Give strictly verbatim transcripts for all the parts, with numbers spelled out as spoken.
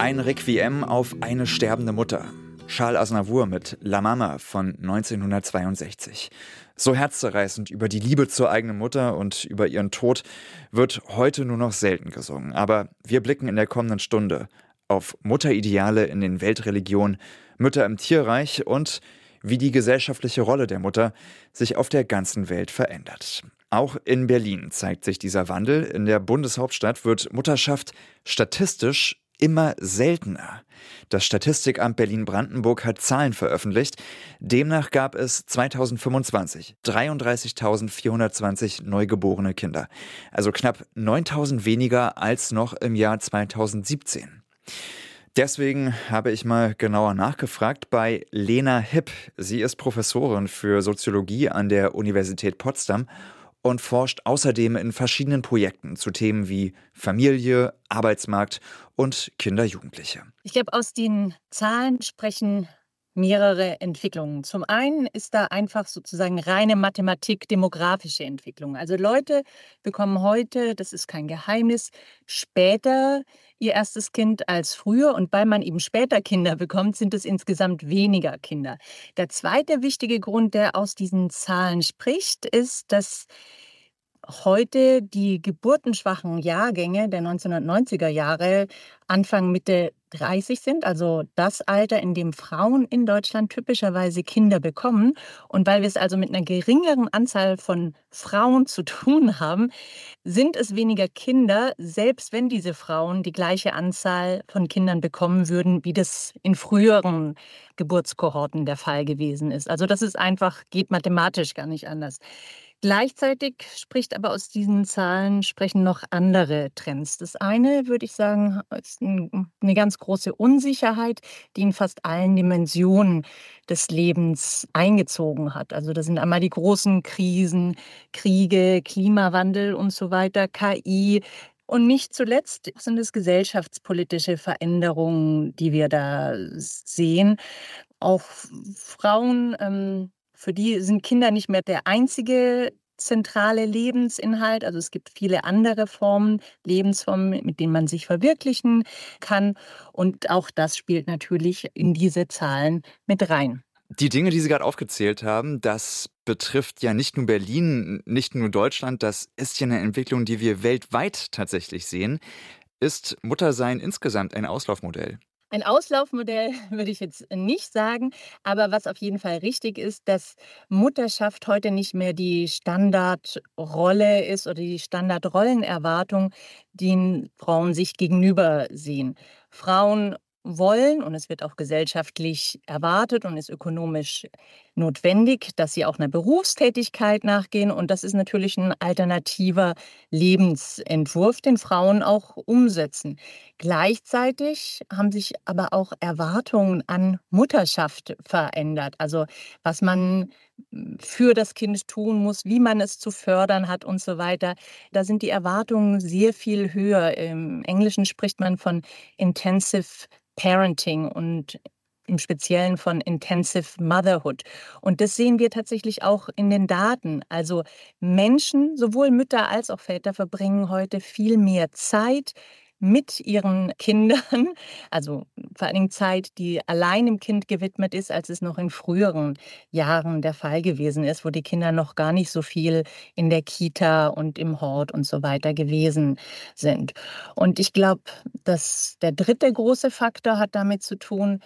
Ein Requiem auf eine sterbende Mutter. Charles Aznavour mit La Mama von neunzehnhundertzweiundsechzig. So herzzerreißend über die Liebe zur eigenen Mutter und über ihren Tod wird heute nur noch selten gesungen. Aber wir blicken in der kommenden Stunde auf Mutterideale in den Weltreligionen, Mütter im Tierreich und wie die gesellschaftliche Rolle der Mutter sich auf der ganzen Welt verändert. Auch in Berlin zeigt sich dieser Wandel. In der Bundeshauptstadt wird Mutterschaft statistisch immer seltener. Das Statistikamt Berlin-Brandenburg hat Zahlen veröffentlicht. Demnach gab es zweitausendfünfundzwanzig dreiunddreißigtausendvierhundertzwanzig neugeborene Kinder. Also knapp neuntausend weniger als noch im Jahr zweitausendsiebzehn. Deswegen habe ich mal genauer nachgefragt bei Lena Hipp. Sie ist Professorin für Soziologie an der Universität Potsdam und forscht außerdem in verschiedenen Projekten zu Themen wie Familie, Arbeitsmarkt und Kinder-Jugendliche. Ich glaube, aus den Zahlen sprechen mehrere Entwicklungen. Zum einen ist da einfach sozusagen reine Mathematik, demografische Entwicklung. Also Leute bekommen heute, das ist kein Geheimnis, später ihr erstes Kind als früher. Und weil man eben später Kinder bekommt, sind es insgesamt weniger Kinder. Der zweite wichtige Grund, der aus diesen Zahlen spricht, ist, dass heute die geburtenschwachen Jahrgänge der neunzehnhundertneunziger Jahre Anfang Mitte dreißig sind, also das Alter, in dem Frauen in Deutschland typischerweise Kinder bekommen. Und weil wir es also mit einer geringeren Anzahl von Frauen zu tun haben, sind es weniger Kinder, selbst wenn diese Frauen die gleiche Anzahl von Kindern bekommen würden, wie das in früheren Geburtskohorten der Fall gewesen ist. Also das ist einfach, geht mathematisch gar nicht anders. Gleichzeitig spricht aber aus diesen Zahlen sprechen noch andere Trends. Das eine, würde ich sagen, ist eine ganz große Unsicherheit, die in fast allen Dimensionen des Lebens eingezogen hat. Also das sind einmal die großen Krisen, Kriege, Klimawandel und so weiter, K I. Und nicht zuletzt sind es gesellschaftspolitische Veränderungen, die wir da sehen. Auch Frauen, ähm, für die sind Kinder nicht mehr der einzige zentrale Lebensinhalt. Also es gibt viele andere Formen, Lebensformen, mit denen man sich verwirklichen kann. Und auch das spielt natürlich in diese Zahlen mit rein. Die Dinge, die Sie gerade aufgezählt haben, das betrifft ja nicht nur Berlin, nicht nur Deutschland, das ist ja eine Entwicklung, die wir weltweit tatsächlich sehen. Ist Muttersein insgesamt ein Auslaufmodell? Ein Auslaufmodell würde ich jetzt nicht sagen, aber was auf jeden Fall richtig ist, dass Mutterschaft heute nicht mehr die Standardrolle ist oder die Standardrollenerwartung, die Frauen sich gegenüber sehen. Frauen wollen, und es wird auch gesellschaftlich erwartet und ist ökonomisch notwendig, dass sie auch einer Berufstätigkeit nachgehen. Und das ist natürlich ein alternativer Lebensentwurf, den Frauen auch umsetzen. Gleichzeitig haben sich aber auch Erwartungen an Mutterschaft verändert. Also was man für das Kind tun muss, wie man es zu fördern hat und so weiter. Da sind die Erwartungen sehr viel höher. Im Englischen spricht man von Intensive Parenting und im Speziellen von Intensive Motherhood. Und das sehen wir tatsächlich auch in den Daten. Also Menschen, sowohl Mütter als auch Väter, verbringen heute viel mehr Zeit mit ihren Kindern, also vor allen Dingen Zeit, die allein dem Kind gewidmet ist, als es noch in früheren Jahren der Fall gewesen ist, wo die Kinder noch gar nicht so viel in der Kita und im Hort und so weiter gewesen sind. Und ich glaube, dass der dritte große Faktor hat damit zu tun,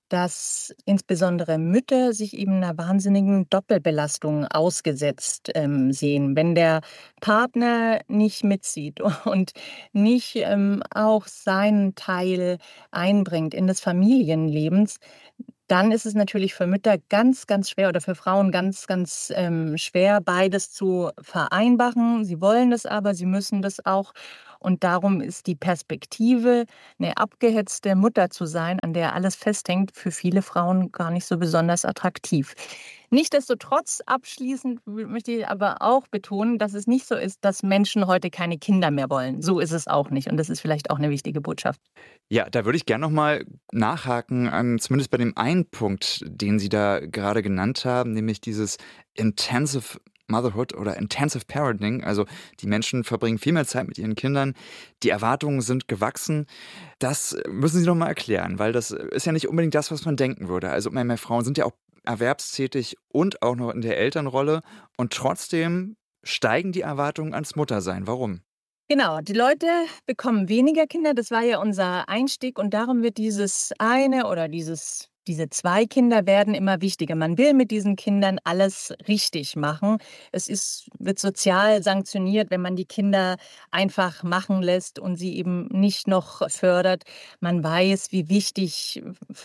dass insbesondere Mütter sich eben einer wahnsinnigen Doppelbelastung ausgesetzt ähm, sehen. Wenn der Partner nicht mitzieht und nicht ähm, auch seinen Teil einbringt in das Familienlebens, dann ist es natürlich für Mütter ganz, ganz schwer oder für Frauen ganz, ganz ähm, schwer, beides zu vereinbaren. Sie wollen das aber, sie müssen das auch. Und darum ist die Perspektive, eine abgehetzte Mutter zu sein, an der alles festhängt, für viele Frauen gar nicht so besonders attraktiv. Nichtsdestotrotz, abschließend möchte ich aber auch betonen, dass es nicht so ist, dass Menschen heute keine Kinder mehr wollen. So ist es auch nicht. Und das ist vielleicht auch eine wichtige Botschaft. Ja, da würde ich gerne noch mal nachhaken, an, zumindest bei dem einen Punkt, den Sie da gerade genannt haben, nämlich dieses Intensive Motherhood oder Intensive Parenting, also die Menschen verbringen viel mehr Zeit mit ihren Kindern, die Erwartungen sind gewachsen. Das müssen Sie doch mal erklären, weil das ist ja nicht unbedingt das, was man denken würde. Also immer mehr Frauen sind ja auch erwerbstätig und auch noch in der Elternrolle und trotzdem steigen die Erwartungen ans Muttersein. Warum? Genau, die Leute bekommen weniger Kinder. Das war ja unser Einstieg und darum wird dieses eine oder dieses diese zwei Kinder werden immer wichtiger. Man will mit diesen Kindern alles richtig machen. Es ist wird sozial sanktioniert, wenn man die Kinder einfach machen lässt und sie eben nicht noch fördert. Man weiß, wie wichtig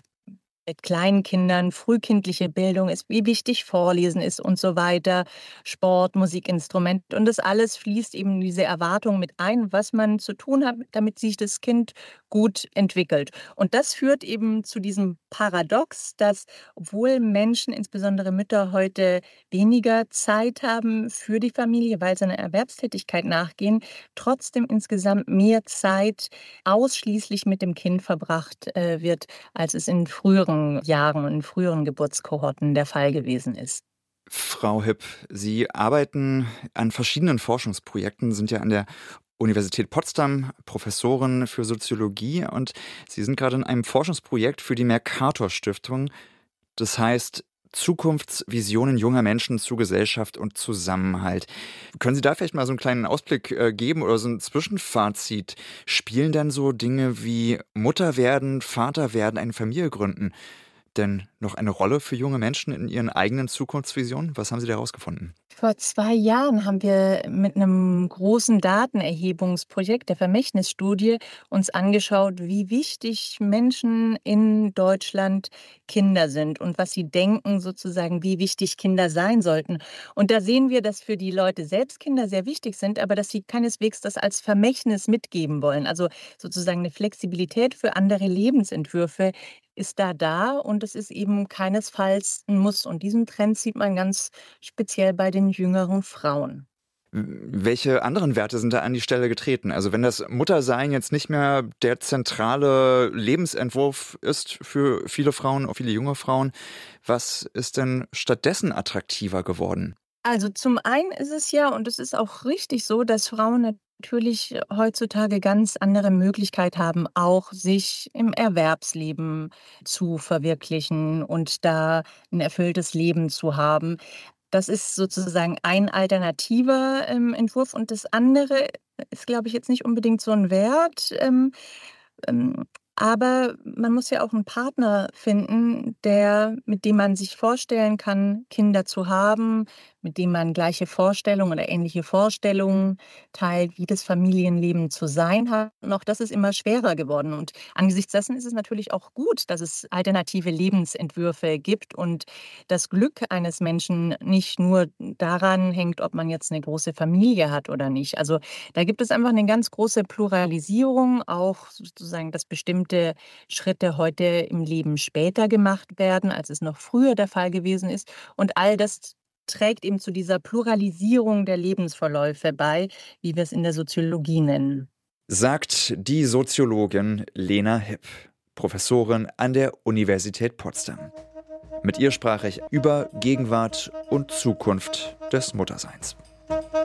mit kleinen Kindern frühkindliche Bildung ist, wie wichtig Vorlesen ist und so weiter, Sport, Musikinstrument. Und das alles fließt eben in diese Erwartung mit ein, was man zu tun hat, damit sich das Kind gut entwickelt. Und das führt eben zu diesem Paradox, dass obwohl Menschen, insbesondere Mütter, heute weniger Zeit haben für die Familie, weil sie einer Erwerbstätigkeit nachgehen, trotzdem insgesamt mehr Zeit ausschließlich mit dem Kind verbracht äh, wird, als es in früheren Jahren, in früheren Geburtskohorten der Fall gewesen ist. Frau Hipp, Sie arbeiten an verschiedenen Forschungsprojekten, sind ja an der Universität Potsdam Professorin für Soziologie und Sie sind gerade in einem Forschungsprojekt für die Mercator-Stiftung. Das heißt Zukunftsvisionen junger Menschen zu Gesellschaft und Zusammenhalt. Können Sie da vielleicht mal so einen kleinen Ausblick äh, geben oder so ein Zwischenfazit? Spielen dann so Dinge wie Mutter werden, Vater werden, eine Familie gründen denn noch eine Rolle für junge Menschen in ihren eigenen Zukunftsvisionen? Was haben Sie da herausgefunden? Vor zwei Jahren haben wir mit einem großen Datenerhebungsprojekt der Vermächtnisstudie uns angeschaut, wie wichtig Menschen in Deutschland Kinder sind und was sie denken sozusagen, wie wichtig Kinder sein sollten. Und da sehen wir, dass für die Leute selbst Kinder sehr wichtig sind, aber dass sie keineswegs das als Vermächtnis mitgeben wollen. Also sozusagen eine Flexibilität für andere Lebensentwürfe ist da da und es ist eben keinesfalls ein Muss. Und diesen Trend sieht man ganz speziell bei den jüngeren Frauen. Welche anderen Werte sind da an die Stelle getreten? Also wenn das Muttersein jetzt nicht mehr der zentrale Lebensentwurf ist für viele Frauen, auch viele junge Frauen, was ist denn stattdessen attraktiver geworden? Also zum einen ist es ja, und es ist auch richtig so, dass Frauen natürlich heutzutage ganz andere Möglichkeit haben, auch sich im Erwerbsleben zu verwirklichen und da ein erfülltes Leben zu haben. Das ist sozusagen ein alternativer, ähm, Entwurf und das andere ist, glaube ich, jetzt nicht unbedingt so 'n Wert, ähm, ähm, aber man muss ja auch 'n Partner finden, der mit dem man sich vorstellen kann, Kinder zu haben, mit dem man gleiche Vorstellungen oder ähnliche Vorstellungen teilt, wie das Familienleben zu sein hat. Und auch das ist immer schwerer geworden. Und angesichts dessen ist es natürlich auch gut, dass es alternative Lebensentwürfe gibt und das Glück eines Menschen nicht nur daran hängt, ob man jetzt eine große Familie hat oder nicht. Also, da gibt es einfach eine ganz große Pluralisierung, auch sozusagen, dass bestimmte Schritte heute im Leben später gemacht werden, als es noch früher der Fall gewesen ist. Und all das trägt eben zu dieser Pluralisierung der Lebensverläufe bei, wie wir es in der Soziologie nennen. Sagt die Soziologin Lena Hipp, Professorin an der Universität Potsdam. Mit ihr sprach ich über Gegenwart und Zukunft des Mutterseins.